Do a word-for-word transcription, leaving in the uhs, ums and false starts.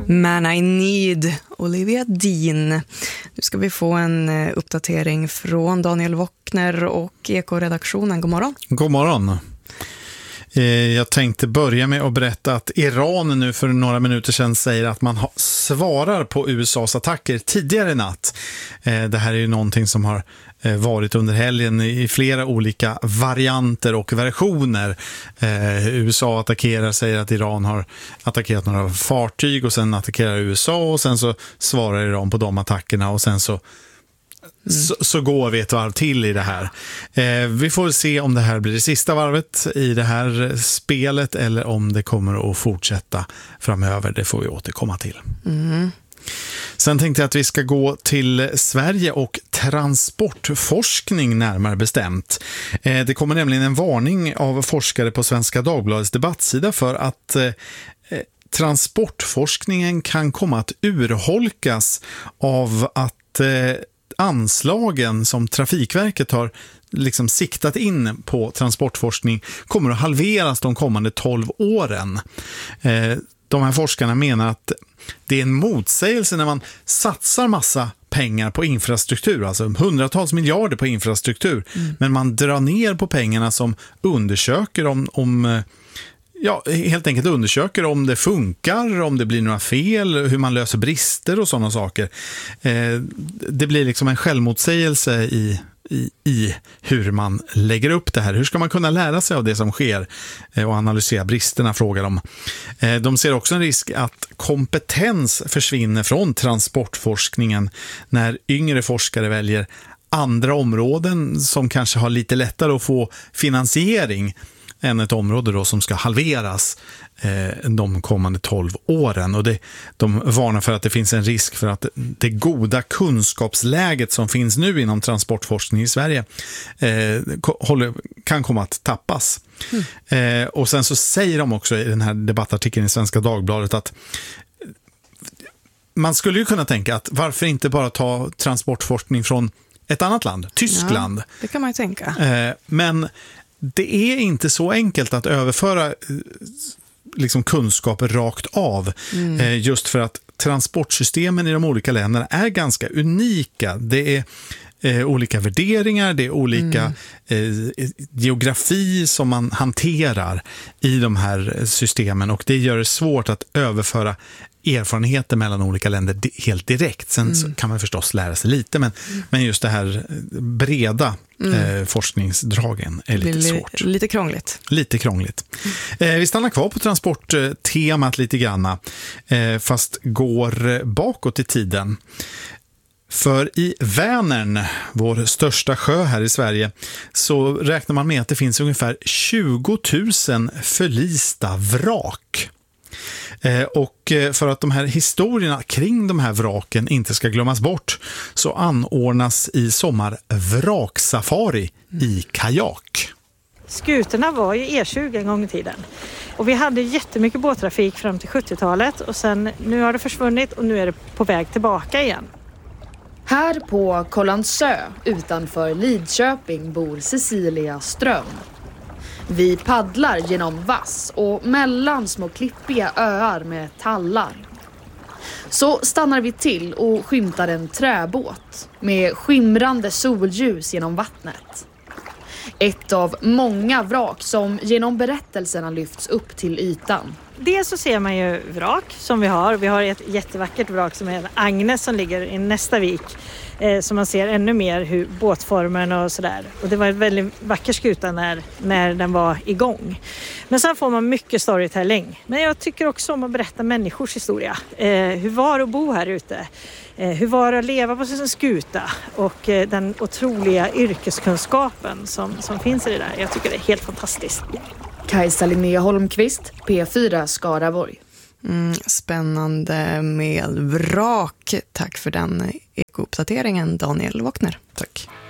Man I Need, Olivia Dean. Nu ska vi få en uppdatering från Daniel Wockner och Eko-redaktionen. God morgon. God morgon. Jag tänkte börja med att berätta att Iran nu för några minuter sedan säger att man svarar på U S A:s attacker tidigare i natt. Det här är ju någonting som har varit under helgen i flera olika varianter och versioner. U S A attackerar, säger att Iran har attackerat några fartyg och sen attackerar U S A och sen så svarar Iran på de attackerna och sen så Mm. Så, så går vi ett varv till i det här. Eh, vi får se om det här blir det sista varvet i det här spelet eller om det kommer att fortsätta framöver. Det får vi återkomma till. Mm. Sen tänkte jag att vi ska gå till Sverige och transportforskning närmare bestämt. Eh, det kommer nämligen en varning av forskare på Svenska Dagbladets debattsida för att eh, transportforskningen kan komma att urholkas av att eh, anslagen som Trafikverket har liksom siktat in på transportforskning kommer att halveras de kommande tolv åren. De här forskarna menar att det är en motsägelse när man satsar massa pengar på infrastruktur, alltså hundratals miljarder på infrastruktur, mm. men man drar ner på pengarna som undersöker om, om Ja, helt enkelt undersöker om det funkar, om det blir några fel, hur man löser brister och sådana saker. Eh, det blir liksom en självmotsägelse i, i, i hur man lägger upp det här. Hur ska man kunna lära sig av det som sker eh, och analysera bristerna, frågar de. Eh, de ser också en risk att kompetens försvinner från transportforskningen när yngre forskare väljer andra områden som kanske har lite lättare att få finansiering än ett område då som ska halveras eh, de kommande tolv åren. Och det, de varnar för att det finns en risk för att det goda kunskapsläget som finns nu inom transportforskning i Sverige eh, håller, kan komma att tappas. Mm. Eh, och sen så säger de också i den här debattartikeln i Svenska Dagbladet att man skulle ju kunna tänka att varför inte bara ta transportforskning från ett annat land, Tyskland. Ja, det kan man ju tänka. Eh, men det är inte så enkelt att överföra liksom kunskaper rakt av mm. eh, just för att transportsystemen i de olika länderna är ganska unika. Det är eh, olika värderingar, det är olika mm. eh, geografi som man hanterar i de här systemen och det gör det svårt att överföra erfarenheter mellan olika länder helt direkt. Sen mm. så kan man förstås lära sig lite, men, mm. men just det här breda mm. eh, forskningsdragen är lite li- svårt. Lite krångligt. Lite krångligt. Mm. Eh, vi stannar kvar på transporttemat lite grann, eh, fast går bakåt i tiden. För i Vänern, vår största sjö här i Sverige, så räknar man med att det finns ungefär tjugo tusen förlista vrak. Och för att de här historierna kring de här vraken inte ska glömmas bort så anordnas i sommar vraksafari i kajak. Skutorna var ju E tjugo en gång i tiden. Och vi hade jättemycket båttrafik fram till sjuttiotalet och sen nu har det försvunnit och nu är det på väg tillbaka igen. Här på Kållandsö utanför Lidköping bor Cecilia Ström. Vi paddlar genom vass och mellan små klippiga öar med tallar. Så stannar vi till och skymtar en träbåt med skimrande solljus genom vattnet. Ett av många vrak som genom berättelserna lyfts upp till ytan. Dels så ser man ju vrak som vi har. Vi har ett jättevackert vrak som är Agnes som ligger i nästa vik. Eh, så man ser ännu mer hur båtformen och sådär. Och det var en väldigt vacker skuta när, när den var igång. Men sen får man mycket storytelling. Men jag tycker också om att berätta människors historia. Eh, hur var det att bo här ute? Eh, hur var det att leva på sin skuta? Och eh, den otroliga yrkeskunskapen som, som finns i det där. Jag tycker det är helt fantastiskt. Kajsa Linnea Holmqvist, P fyra Skaraborg. Mm, spännande med vrak. Tack för den eko-uppdateringen, Daniel Wockner. Tack.